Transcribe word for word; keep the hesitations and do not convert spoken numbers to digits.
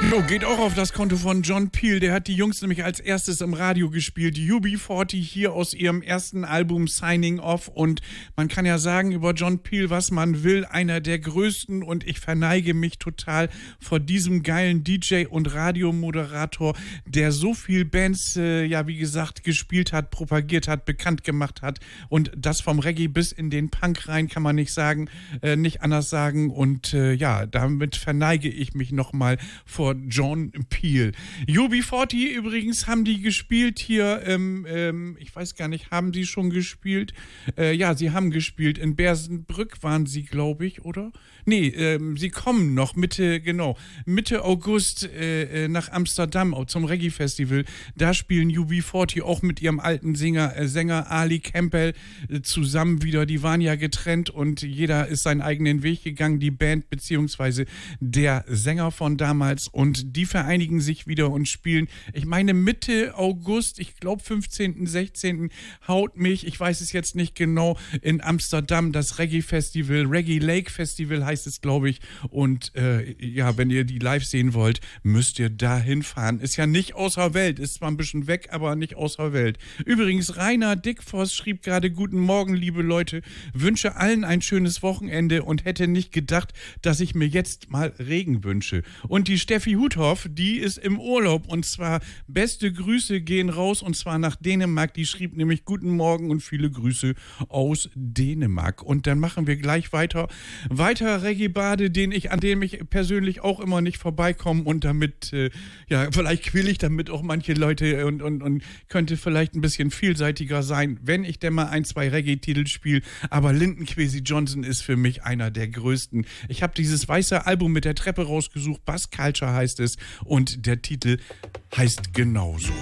Jo, geht auch auf das Konto von John Peel. Der hat die Jungs nämlich als erstes im Radio gespielt. Die U B vierzig hier aus ihrem ersten Album Signing Off. Und man kann ja sagen über John Peel, was man will. Einer der größten, und ich verneige mich total vor diesem geilen D J und Radiomoderator, der so viel Bands, äh, ja wie gesagt, gespielt hat, propagiert hat, bekannt gemacht hat. Und das vom Reggae bis in den Punk rein, kann man nicht sagen, äh, nicht anders sagen. Und äh, ja, damit verneige ich mich nochmal vor John Peel. U B vierzig übrigens haben die gespielt hier, ähm, ähm, ich weiß gar nicht, haben sie schon gespielt? Äh, ja, sie haben gespielt. In Bersenbrück waren sie, glaube ich, oder? Nee, ähm, sie kommen noch Mitte, genau, Mitte August äh, nach Amsterdam zum Reggae-Festival. Da spielen U B vierzig auch mit ihrem alten Sänger, äh, Sänger Ali Campbell äh, zusammen wieder. Die waren ja getrennt und jeder ist seinen eigenen Weg gegangen, die Band beziehungsweise der Sänger von damals. Und die vereinigen sich wieder und spielen, ich meine Mitte August, ich glaube fünfzehnten, sechzehnten haut mich, ich weiß es jetzt nicht genau, in Amsterdam das Reggae-Festival, Reggae Lake Festival heißt es, glaube ich. Und äh, ja, wenn ihr die live sehen wollt, müsst ihr da hinfahren. Ist ja nicht außer Welt, ist zwar ein bisschen weg, aber nicht außer Welt. Übrigens, Rainer Dickfoss schrieb gerade: Guten Morgen, liebe Leute, wünsche allen ein schönes Wochenende und hätte nicht gedacht, dass ich mir jetzt mal Regen wünsche. Und die Steffi Huthoff, die ist im Urlaub, und zwar beste Grüße gehen raus, und zwar nach Dänemark. Die schrieb nämlich: Guten Morgen und viele Grüße aus Dänemark. Und dann machen wir gleich weiter. Weiter Reggae-Bade, den ich, an dem ich persönlich auch immer nicht vorbeikomme, und damit, äh, ja, vielleicht quäle ich damit auch manche Leute und, und, und könnte vielleicht ein bisschen vielseitiger sein, wenn ich denn mal ein, zwei Reggae-Titel spiele. Aber Linton Kwesi Johnson ist für mich einer der größten. Ich habe dieses weiße Album mit der Treppe rausgesucht, Bass Culture heißt es, und der Titel heißt genauso.